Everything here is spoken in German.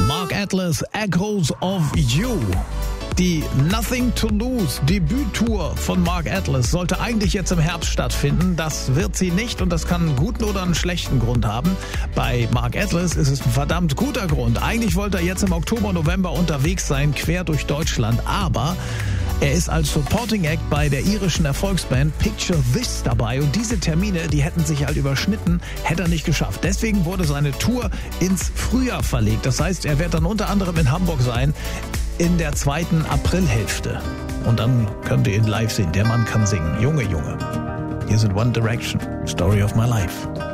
Mark Atlas, Echoes of You. Die Nothing to Lose Debüttour von Mark Atlas sollte eigentlich jetzt im Herbst stattfinden. Das wird sie nicht und das kann einen guten oder einen schlechten Grund haben. Bei Mark Atlas ist es ein verdammt guter Grund. Eigentlich wollte er jetzt im Oktober, November unterwegs sein, quer durch Deutschland, aber er ist als Supporting Act bei der irischen Erfolgsband Picture This dabei und diese Termine, die hätten sich halt überschnitten, hätte er nicht geschafft. Deswegen wurde seine Tour ins Frühjahr verlegt. Das heißt, er wird dann unter anderem in Hamburg sein in der 2. Aprilhälfte. Und dann könnt ihr ihn live sehen. Der Mann kann singen. Junge. Hier sind One Direction, Story of My Life.